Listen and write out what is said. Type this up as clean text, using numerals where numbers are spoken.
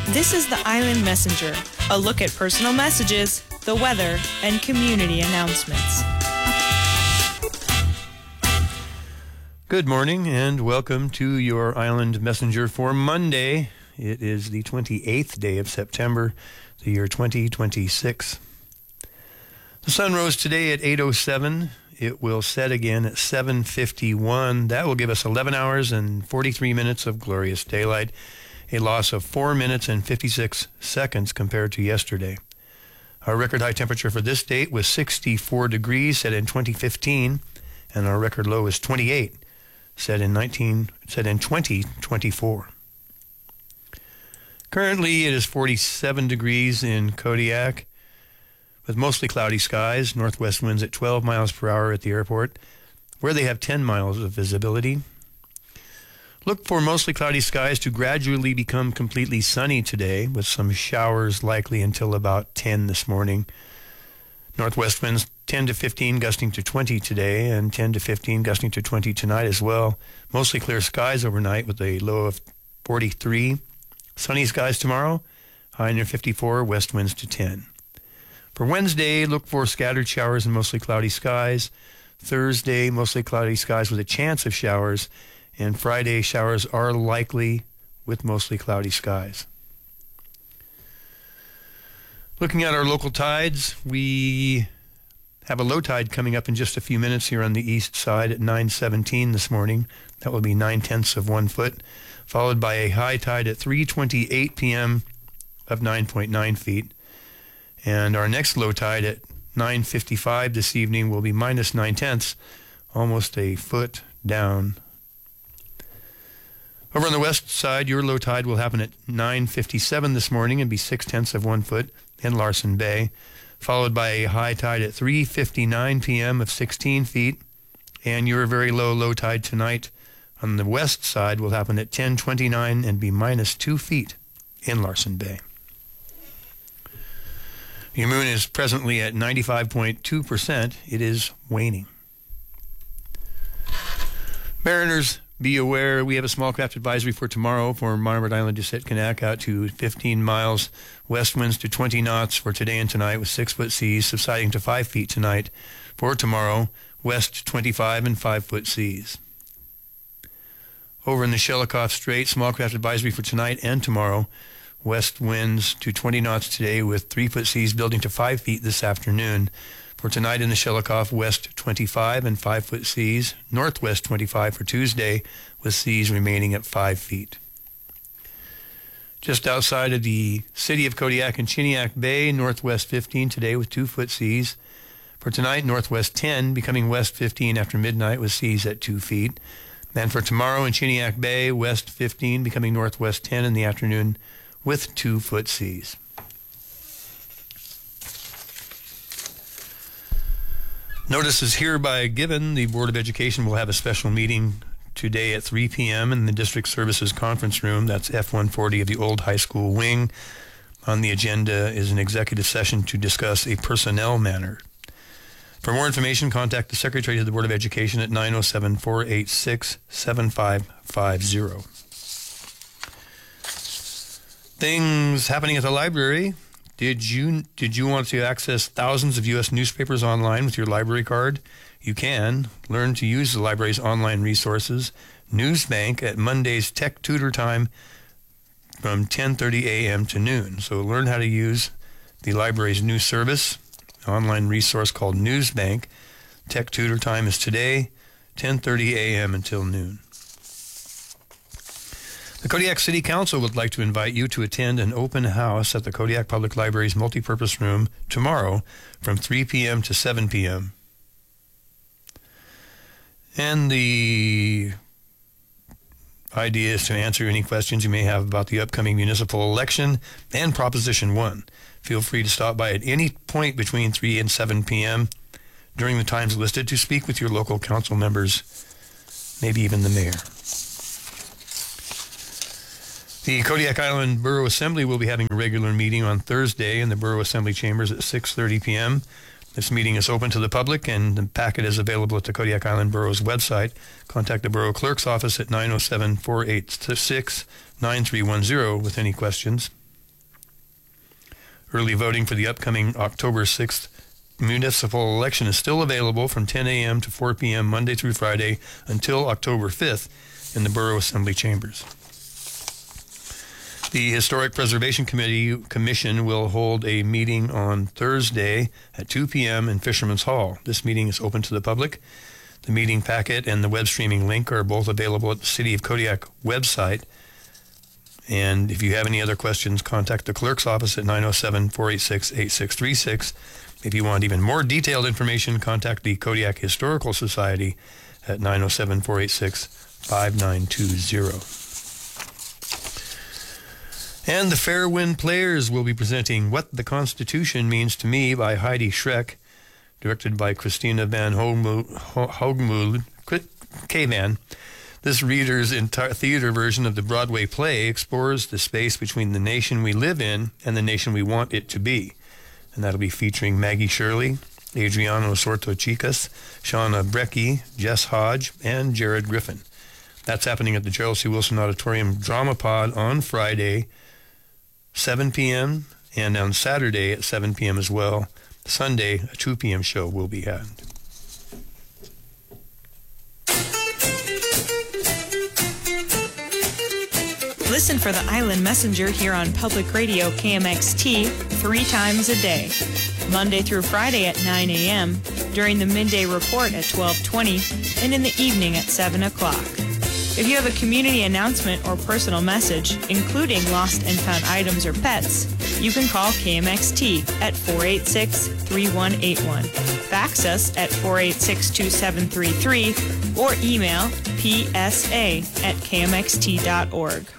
This is the Island Messenger, a look at personal messages, the weather, and community announcements. Good morning and welcome to your Island Messenger for Monday. It is the 28th day of September, the year 2026. The sun rose today at 8:07. It will set again at 7:51. That will give us 11 hours and 43 minutes of glorious daylight, a loss of 4 minutes and 56 seconds compared to yesterday. Our record high temperature for this date was 64 degrees, set in 2015, and our record low is 28, set in 2024. Currently, it is 47 degrees in Kodiak, with mostly cloudy skies, northwest winds at 12 miles per hour at the airport, where they have 10 miles of visibility. Look for mostly cloudy skies to gradually become completely sunny today, with some showers likely until about 10 this morning. Northwest winds 10 to 15 gusting to 20 today, and 10 to 15 gusting to 20 tonight as well. Mostly clear skies overnight with a low of 43. Sunny skies tomorrow, high near 54, west winds to 10. For Wednesday, look for scattered showers and mostly cloudy skies. Thursday, mostly cloudy skies with a chance of showers. And Friday, showers are likely with mostly cloudy skies. Looking at our local tides, we have a low tide coming up in just a few minutes here on the east side at 9:17 this morning. That will be 9/10 of 1 foot, followed by a high tide at 3:28 p.m. of 9.9 feet. And our next low tide at 9:55 this evening will be minus 9/10, almost a foot down. Over on the west side, your low tide will happen at 9:57 this morning and be 6/10 of 1 foot in Larsen Bay, followed by a high tide at 3:59 p.m. of 16 feet. And your very low tide tonight on the west side will happen at 10:29 and be minus 2 feet in Larsen Bay. Your moon is presently at 95.2%. It is waning. Mariners, be aware, we have a small craft advisory for tomorrow for Marmot Island to Sitkinak out to 15 miles, west winds to 20 knots for today and tonight with 6-foot seas, subsiding to 5 feet tonight. For tomorrow, west 25 and 5-foot seas. Over in the Shelikof Strait, small craft advisory for tonight and tomorrow. West winds to 20 knots today with 3-foot seas building to 5 feet this afternoon. For tonight in the Shelikof, west 25 and 5-foot seas. Northwest 25 for Tuesday with seas remaining at 5 feet. Just outside of the city of Kodiak and Chiniak Bay, northwest 15 today with 2-foot seas. For tonight, northwest 10, becoming west 15 after midnight with seas at 2 feet. And for tomorrow in Chiniak Bay, west 15, becoming northwest 10 in the afternoon with 2-foot seas. Notice is hereby given. The Board of Education will have a special meeting today at 3 p.m. in the District Services Conference Room. That's F-140 of the Old High School Wing. On the agenda is an executive session to discuss a personnel matter. For more information, contact the Secretary of the Board of Education at 907-486-7550. Things happening at the library. Did you want to access thousands of U.S. newspapers online with your library card? You can. Learn to use the library's online resources. Newsbank at Monday's Tech Tutor Time from 10:30 a.m. to noon. So learn how to use the library's new service, online resource called Newsbank. Tech Tutor Time is today, 10:30 a.m. until noon. The Kodiak City Council would like to invite you to attend an open house at the Kodiak Public Library's multipurpose room tomorrow from 3 p.m. to 7 p.m. And the idea is to answer any questions you may have about the upcoming municipal election and Proposition 1. Feel free to stop by at any point between 3 and 7 p.m. during the times listed to speak with your local council members, maybe even the mayor. The Kodiak Island Borough Assembly will be having a regular meeting on Thursday in the Borough Assembly Chambers at 6:30 p.m. This meeting is open to the public, and the packet is available at the Kodiak Island Borough's website. Contact the Borough Clerk's office at 907-486-9310 with any questions. Early voting for the upcoming October 6th municipal election is still available from 10 a.m. to 4 p.m. Monday through Friday until October 5th in the Borough Assembly Chambers. The Historic Preservation Commission will hold a meeting on Thursday at 2 p.m. in Fisherman's Hall. This meeting is open to the public. The meeting packet and the web streaming link are both available at the City of Kodiak website. And if you have any other questions, contact the clerk's office at 907-486-8636. If you want even more detailed information, contact the Kodiak Historical Society at 907-486-5920. And the Fairwind Players will be presenting What the Constitution Means to Me by Heidi Schreck, directed by Christina Van Hoogmoed, K-Van. This reader's theater version of the Broadway play explores the space between the nation we live in and the nation we want it to be. And that'll be featuring Maggie Shirley, Adriano Sorto-Chicas, Shauna Brecky, Jess Hodge, and Jared Griffin. That's happening at the Gerald C. Wilson Auditorium Drama Pod on Friday, 7 p.m., and on Saturday at 7 p.m. as well. Sunday, a 2 p.m. show will be had. Listen for the Island Messenger here on Public Radio KMXT 3 times a day, Monday through Friday at 9 a.m., during the midday report at 12:20, and in the evening at 7 o'clock. If you have a community announcement or personal message, including lost and found items or pets, you can call KMXT at 486-3181. Fax us at 486-2733 or email psa@kmxt.org.